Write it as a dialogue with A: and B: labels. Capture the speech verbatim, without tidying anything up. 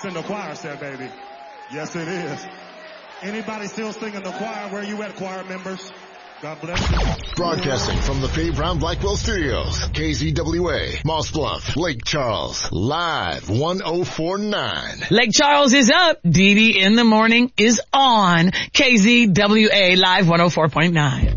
A: in the choir said, baby. Yes, it is. Anybody still singing the choir? Where you at, choir members? God bless you.
B: Broadcasting from the Faye Brown Blackwell Studios, K Z W A, Moss Bluff, Lake Charles, live one oh four point nine.
C: Lake Charles is up. Dee Dee in the morning is on K Z W A, live one oh four point nine.